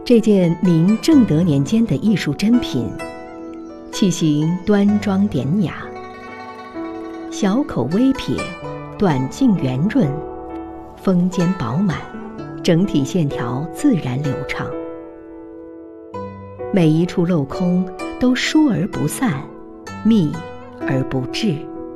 这件明正德年间的艺术珍品，器形端庄典雅，小口微撇，短径圆润，峰尖饱满，整体线条自然流畅。每一处镂空都疏而不散，密而不滞。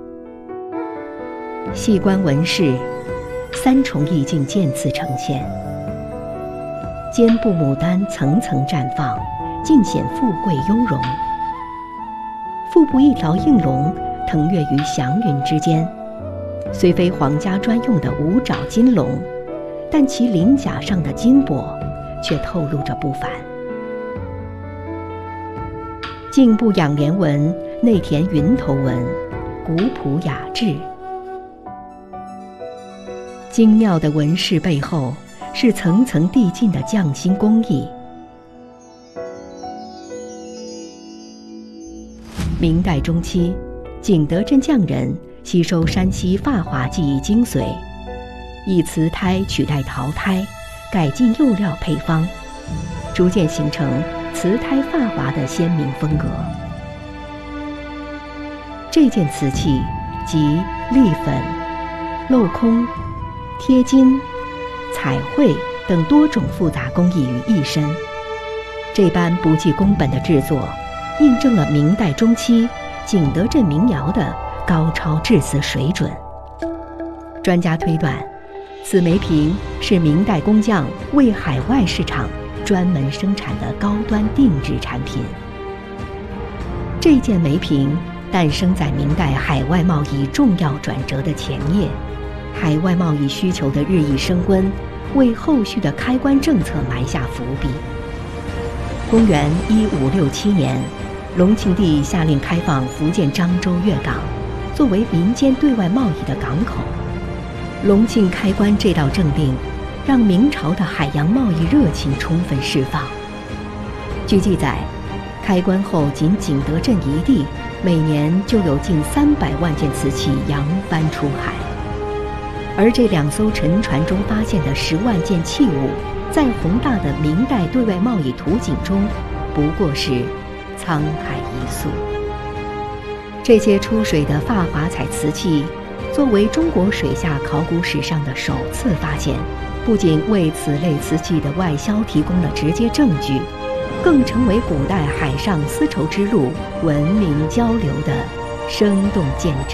细观纹饰，三重意境渐次呈现。肩部牡丹层层绽放，尽显富贵雍容。腹部一条应龙腾跃于祥云之间，虽非皇家专用的五爪金龙，但其鳞甲上的金箔却透露着不凡。颈部仰莲纹内填云头纹，古朴雅致。精妙的纹饰背后是层层递进的匠心工艺。明代中期，景德镇匠人吸收山西发华技艺精髓，以瓷胎取代陶胎，改进釉料配方，逐渐形成瓷胎发华的鲜明风格。这件瓷器集立粉、镂空、贴金、彩绘等多种复杂工艺于一身，这般不计工本的制作，印证了明代中期景德镇民窑的高超制瓷水准。专家推断，此梅瓶是明代工匠为海外市场专门生产的高端定制产品。这件梅瓶诞生在明代海外贸易重要转折的前夜，海外贸易需求的日益升温，为后续的开关政策埋下伏笔。公元1567年，隆庆帝下令开放福建漳州粤港，作为民间对外贸易的港口。隆庆开关这道政令，让明朝的海洋贸易热情充分释放。据记载，开关后仅景德镇一地，每年就有近300万件瓷器扬帆出海。而这2艘沉船中发现的10万件器物，在宏大的明代对外贸易图景中，不过是沧海一粟。这些出水的发华彩瓷器，作为中国水下考古史上的首次发现，不仅为此类瓷器的外销提供了直接证据，更成为古代海上丝绸之路文明交流的生动见证。